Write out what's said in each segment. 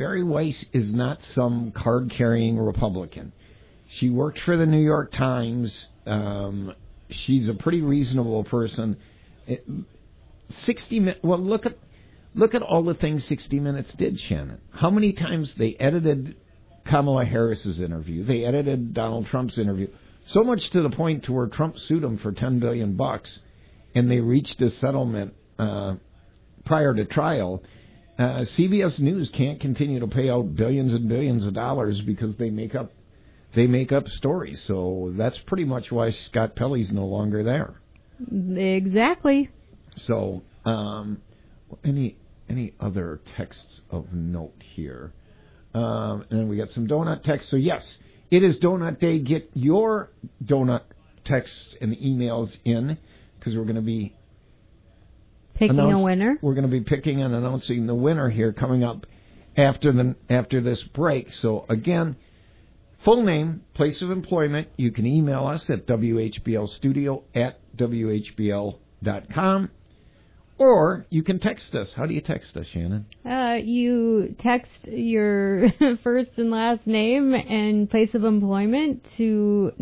Barry Weiss is not some card-carrying Republican. She worked for the New York Times. She's a pretty reasonable person. 60 Minutes. Well, look at all the things 60 Minutes did, Shannon. How many times they edited Kamala Harris's interview? They edited Donald Trump's interview. So much to the point to where Trump sued them for $10 billion, and they reached a settlement prior to trial. CBS News can't continue to pay out billions and billions of dollars because they make up stories. So that's pretty much why Scott Pelley's no longer there. Exactly. So, any other texts of note here? And then we got some donut texts. So yes, it is Donut Day. Get your donut texts and emails in because we're going to be picking a winner. We're going to be picking and announcing the winner here coming up after this break. So again, full name, place of employment. You can email us at whblstudio@whbl.com. Or you can text us. How do you text us, Shannon? You text your first and last name and place of employment to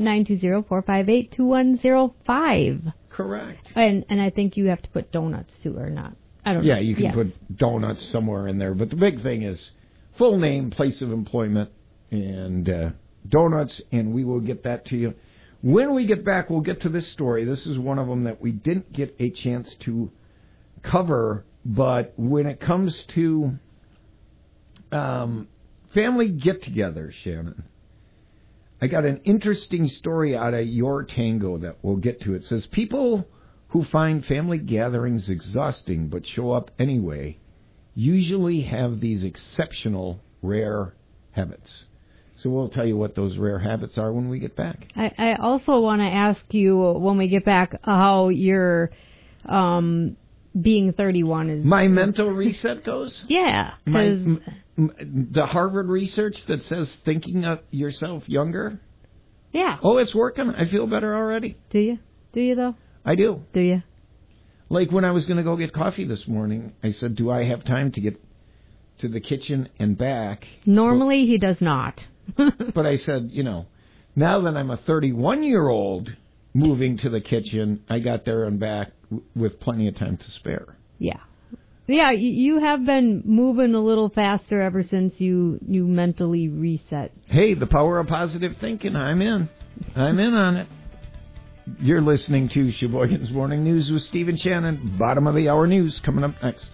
920-458-2105. Correct. And I think you have to put donuts too, or not. I don't know. Yeah, you can put donuts somewhere in there. But the big thing is full name, place of employment, and donuts, and we will get that to you. When we get back, we'll get to this story. This is one of them that we didn't get a chance to cover, but when it comes to family get-togethers, Shannon, I got an interesting story out of Your Tango that we'll get to. It says, people who find family gatherings exhausting but show up anyway usually have these exceptional, rare habits. So we'll tell you what those rare habits are when we get back. I also want to ask you when we get back how your being 31 is... My mental reset goes? Yeah. The Harvard research that says thinking of yourself younger? Yeah. Oh, it's working. I feel better already. Do you? Do you, though? I do. Do you? Like when I was going to go get coffee this morning, I said, do I have time to get to the kitchen and back? Normally, he does not. But I said, now that I'm a 31-year-old moving to the kitchen, I got there and back with plenty of time to spare. Yeah. Yeah, you have been moving a little faster ever since you mentally reset. Hey, the power of positive thinking. I'm in on it. You're listening to Sheboygan's Morning News with Steve and Shannon. Bottom of the hour news coming up next.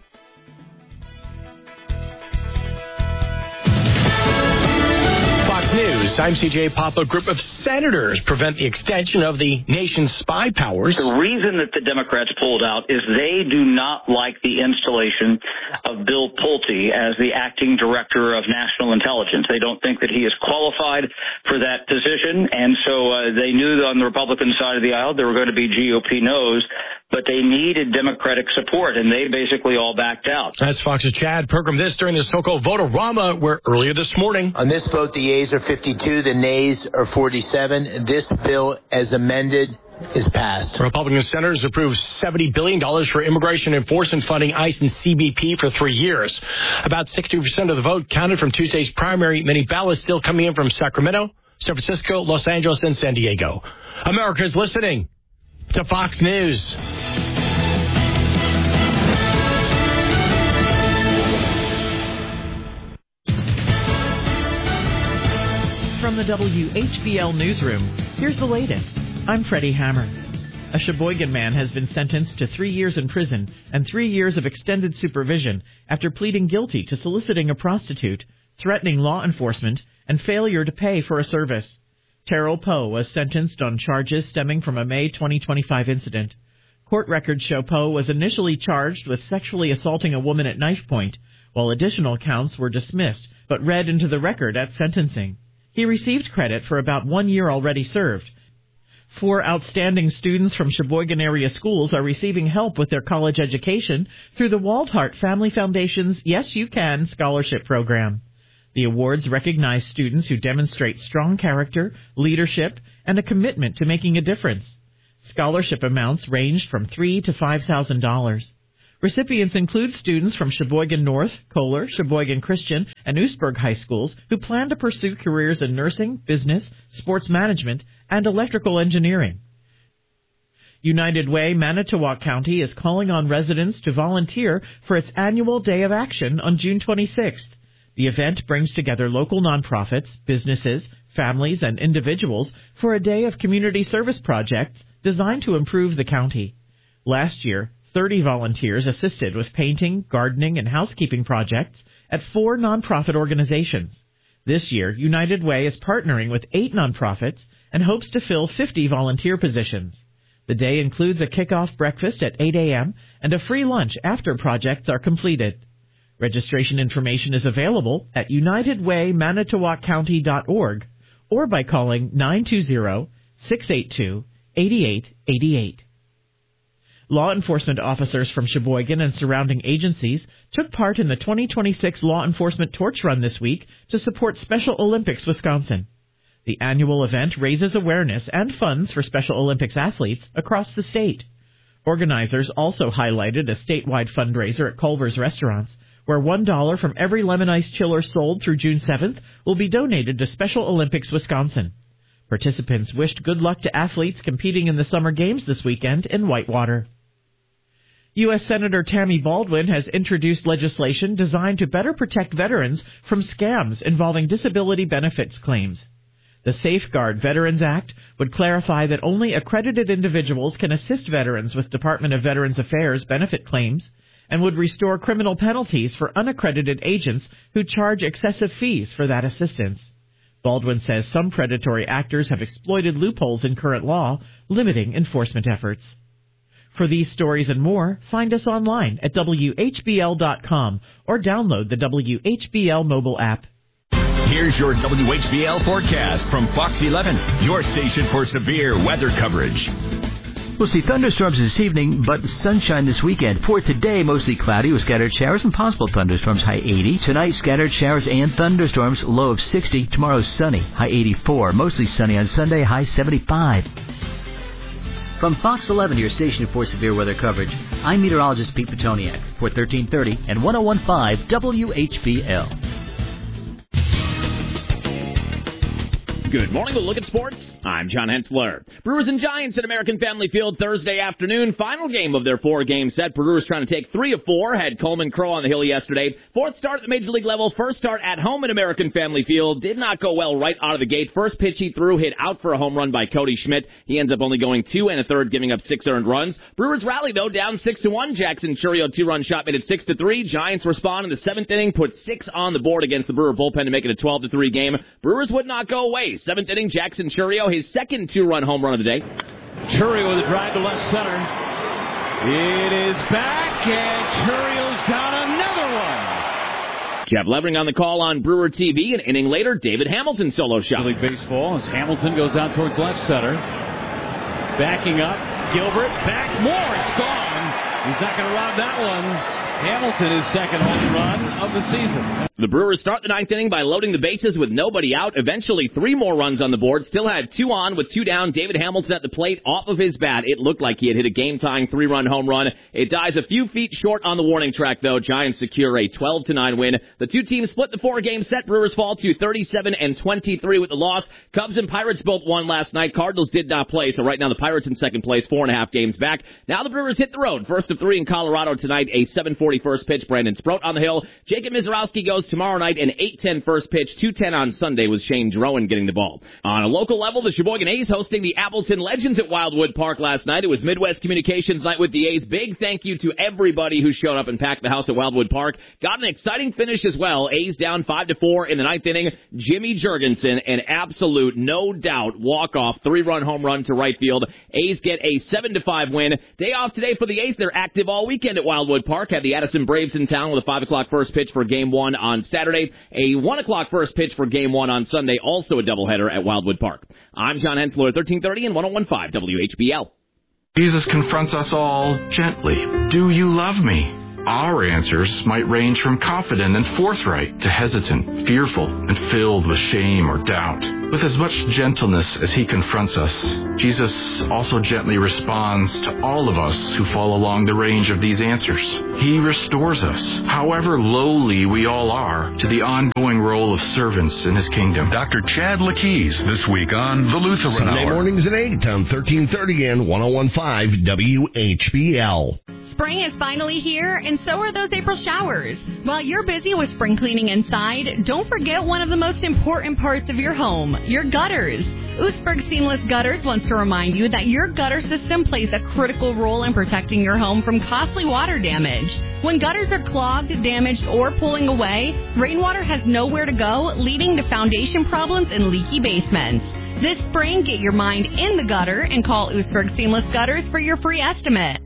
News. I'm C.J. Papa. A group of senators prevent the extension of the nation's spy powers. The reason that the Democrats pulled out is they do not like the installation of Bill Pulte as the acting director of national intelligence. They don't think that he is qualified for that position, and so they knew that on the Republican side of the aisle there were going to be GOP no's, but they needed Democratic support, and they basically all backed out. That's Fox's Chad programmed this during the so-called Vote-A-Rama, where earlier this morning... On this vote, the yeas are 52, the nays are 47. This bill, as amended, is passed. Republican senators approved $70 billion for immigration enforcement funding ICE and CBP for 3 years. About 60% of the vote counted from Tuesday's primary, many ballots still coming in from Sacramento, San Francisco, Los Angeles, and San Diego. America's listening to Fox News. From the WHBL Newsroom, here's the latest. I'm Freddie Hammer. A Sheboygan man has been sentenced to 3 years in prison and 3 years of extended supervision after pleading guilty to soliciting a prostitute, threatening law enforcement, and failure to pay for a service. Terrell Poe was sentenced on charges stemming from a May 2025 incident. Court records show Poe was initially charged with sexually assaulting a woman at knife point, while additional counts were dismissed but read into the record at sentencing. He received credit for about 1 year already served. 4 outstanding students from Sheboygan area schools are receiving help with their college education through the Waldhart Family Foundation's Yes You Can scholarship program. The awards recognize students who demonstrate strong character, leadership, and a commitment to making a difference. Scholarship amounts ranged from $3,000 to $5,000. Recipients include students from Sheboygan North, Kohler, Sheboygan Christian, and Oostburg High Schools who plan to pursue careers in nursing, business, sports management, and electrical engineering. United Way, Manitowoc County is calling on residents to volunteer for its annual Day of Action on June 26th. The event brings together local nonprofits, businesses, families, and individuals for a day of community service projects designed to improve the county. Last year, 30 volunteers assisted with painting, gardening, and housekeeping projects at 4 nonprofit organizations. This year, United Way is partnering with 8 nonprofits and hopes to fill 50 volunteer positions. The day includes a kickoff breakfast at 8 a.m. and a free lunch after projects are completed. Registration information is available at unitedwaymanitowoccounty.org or by calling 920-682-8888. Law enforcement officers from Sheboygan and surrounding agencies took part in the 2026 Law Enforcement Torch Run this week to support Special Olympics Wisconsin. The annual event raises awareness and funds for Special Olympics athletes across the state. Organizers also highlighted a statewide fundraiser at Culver's Restaurants, where $1 from every lemon ice chiller sold through June 7th will be donated to Special Olympics Wisconsin. Participants wished good luck to athletes competing in the Summer Games this weekend in Whitewater. U.S. Senator Tammy Baldwin has introduced legislation designed to better protect veterans from scams involving disability benefits claims. The Safeguard Veterans Act would clarify that only accredited individuals can assist veterans with Department of Veterans Affairs benefit claims, and would restore criminal penalties for unaccredited agents who charge excessive fees for that assistance. Baldwin says some predatory actors have exploited loopholes in current law, limiting enforcement efforts. For these stories and more, find us online at WHBL.com or download the WHBL mobile app. Here's your WHBL forecast from Fox 11, your station for severe weather coverage. We'll see thunderstorms this evening, but sunshine this weekend. For today, mostly cloudy with scattered showers and possible thunderstorms, high 80. Tonight, scattered showers and thunderstorms, low of 60. Tomorrow, sunny, high 84. Mostly sunny on Sunday, high 75. From Fox 11, your station for severe weather coverage, I'm meteorologist Pete Petoniak for 1330 and 101.5 WHBL. Good morning. We'll look at sports. I'm John Hensler. Brewers and Giants at American Family Field Thursday afternoon. Final game of their 4-game set. Brewers trying to take 3 of 4. Had Coleman Crow on the hill yesterday. 4th start at the Major League level. First start at home at American Family Field. Did not go well right out of the gate. First pitch he threw hit out for a home run by Cody Schmidt. He ends up only going 2 1/3, giving up 6 earned runs. Brewers rally, though, down 6-1. Jackson Churio 2-run shot made it 6-3. Giants respond in the 7th inning. Put 6 on the board against the Brewer bullpen to make it a 12-3 game. Brewers would not go away. 7th inning, Jackson Churio, his second 2-run home run of the day. Churio with a drive to left center. It is back, and Churio's got another one. Jeff Levering on the call on Brewer TV. An inning later, David Hamilton solo shot. League baseball as Hamilton goes out towards left center. Backing up, Gilbert, back more, it's gone. He's not going to rob that one. Hamilton is second home run of the season. The Brewers start the 9th inning by loading the bases with nobody out. Eventually, 3 more runs on the board. Still had 2 on with 2 down. David Hamilton at the plate off of his bat. It looked like he had hit a game-tying 3-run home run. It dies a few feet short on the warning track, though. Giants secure a 12-9 win. The 2 teams split the 4-game set. Brewers fall to 37-23 with the loss. Cubs and Pirates both won last night. Cardinals did not play, so right now the Pirates in second place, 4.5 games back. Now the Brewers hit the road. First of 3 in Colorado tonight. A 7:40 first pitch. Brandon Sproat on the hill. Jacob Mizorowski goes tomorrow night. An 8:10 first pitch, 2:10 on Sunday with Shane Drowan getting the ball. On a local level, the Sheboygan A's hosting the Appleton Legends at Wildwood Park last night. It was Midwest Communications night with the A's. Big thank you to everybody who showed up and packed the house at Wildwood Park. Got an exciting finish as well. A's down 5-4 in the 9th inning. Jimmy Jurgensen, an absolute, no doubt, walk-off 3-run home run to right field. A's get a 7-5 win. Day off today for the A's. They're active all weekend at Wildwood Park. Had the Addison Braves in town with a 5 o'clock first pitch for Game 1 on Saturday. A 1 o'clock first pitch for Game 1 on Sunday, also a doubleheader at Wildwood Park. I'm John Hensler, 1330 and 101.5 WHBL. Jesus confronts us all gently. Do you love me? Our answers might range from confident and forthright to hesitant, fearful, and filled with shame or doubt. With as much gentleness as he confronts us, Jesus also gently responds to all of us who fall along the range of these answers. He restores us, however lowly we all are, to the ongoing role of servants in his kingdom. Dr. Chad Lakeys this week on The Lutheran Sunday Hour. mornings at 8 on 1330 and 101.5 WHBL. Spring is finally here, and so are those April showers. While you're busy with spring cleaning inside, don't forget one of the most important parts of your home, your gutters. Oostburg Seamless Gutters wants to remind you that your gutter system plays a critical role in protecting your home from costly water damage. When gutters are clogged, damaged, or pulling away, rainwater has nowhere to go, leading to foundation problems and leaky basements. This spring, get your mind in the gutter and call Oostburg Seamless Gutters for your free estimate.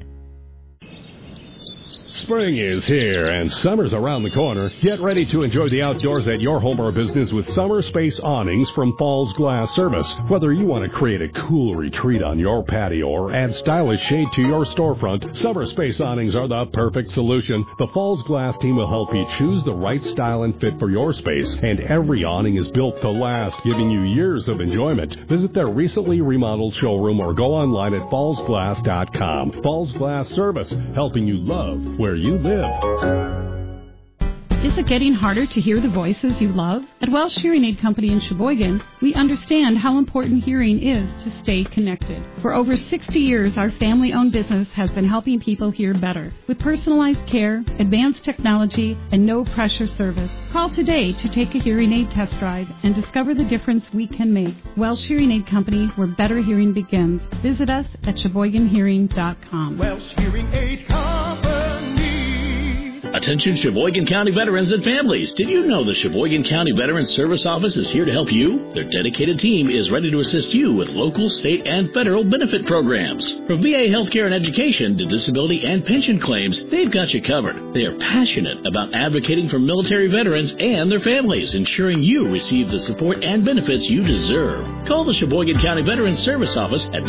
Spring is here and summer's around the corner. Get ready to enjoy the outdoors at your home or business with Summer Space Awnings from Falls Glass Service. Whether you want to create a cool retreat on your patio or add stylish shade to your storefront, Summer Space Awnings are the perfect solution. The Falls Glass team will help you choose the right style and fit for your space, and every awning is built to last, giving you years of enjoyment. Visit their recently remodeled showroom or go online at fallsglass.com. Falls Glass Service, helping you love where you live. Is it getting harder to hear the voices you love? At Welsh Hearing Aid Company in Sheboygan, we understand how important hearing is to stay connected. For over 60 years, our family-owned business has been helping people hear better. With personalized care, advanced technology, and no-pressure service. Call today to take a hearing aid test drive and discover the difference we can make. Welsh Hearing Aid Company, where better hearing begins. Visit us at SheboyganHearing.com. Welsh Hearing Aid Company. Attention Sheboygan County veterans and families. Did you know the Sheboygan County Veterans Service Office is here to help you? Their dedicated team is ready to assist you with local, state, and federal benefit programs. From VA healthcare and education to disability and pension claims, they've got you covered. They are passionate about advocating for military veterans and their families, ensuring you receive the support and benefits you deserve. Call the Sheboygan County Veterans Service Office at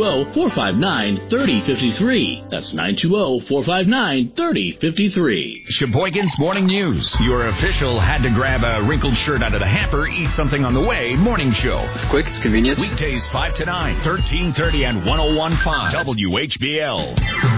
920-459-3053. That's 920-459-3053. Sheboygan's Morning News. Your official had to grab a wrinkled shirt out of the hamper, eat something on the way. Morning show. It's quick, it's convenient. Weekdays 5 to 9, 1330 and 101.5 WHBL.